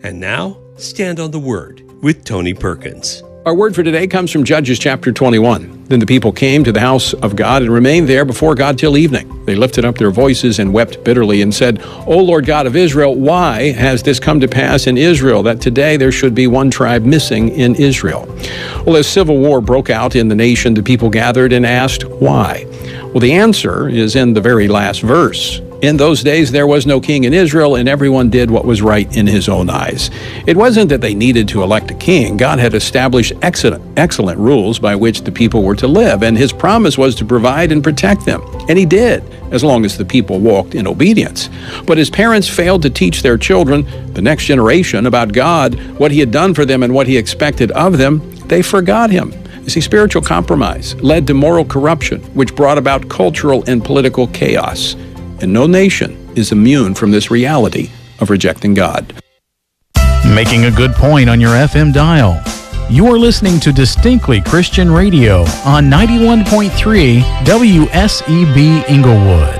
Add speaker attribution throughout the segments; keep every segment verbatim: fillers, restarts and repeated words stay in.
Speaker 1: And now, Stand on the Word with Tony Perkins.
Speaker 2: Our word for today comes from Judges chapter twenty-one. Then the people came to the house of God and remained there before God till evening. They lifted up their voices and wept bitterly and said, O Lord God of Israel, why has this come to pass in Israel, that today there should be one tribe missing in Israel? Well, as civil war broke out in the nation, the people gathered and asked, why? Well, the answer is in the very last verse. In those days, there was no king in Israel, and everyone did what was right in his own eyes. It wasn't that they needed to elect a king. God had established excellent, excellent rules by which the people were to live, and his promise was to provide and protect them. And he did, as long as the people walked in obedience. But his parents failed to teach their children, the next generation, about God, what he had done for them and what he expected of them. They forgot him. You see, spiritual compromise led to moral corruption, which brought about cultural and political chaos. And no nation is immune from this reality of rejecting God.
Speaker 3: Making a good point on your F M dial. You are listening to Distinctly Christian Radio on ninety-one point three W S E B Inglewood.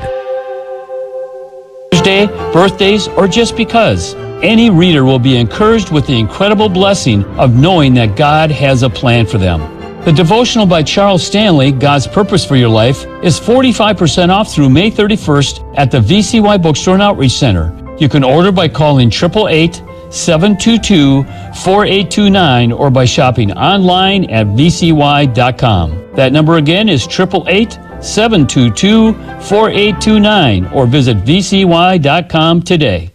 Speaker 4: Day, birthdays, or just because. Any reader will be encouraged with the incredible blessing of knowing that God has a plan for them. The devotional by Charles Stanley, God's Purpose for Your Life, is forty-five percent off through May thirty-first at the V C Y Bookstore and Outreach Center. You can order by calling eight eight eight, seven two two, four eight two nine or by shopping online at v c y dot com. That number again is eight eight eight, seven two two, four eight two nine or visit v c y dot com today.